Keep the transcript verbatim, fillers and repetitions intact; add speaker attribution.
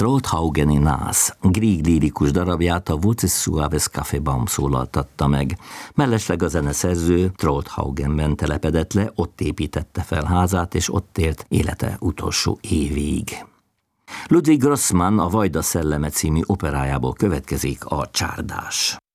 Speaker 1: Trothaugeni nász, grieg lírikus darabját a Voces Suaves Caféban szólaltatta meg. Mellesleg a zeneszerző Trothaugenben telepedett le, ott építette fel házát, és ott élt élete utolsó évig. Ludwig Grossmann a Vajda szelleme című operájából következik a Csárdás.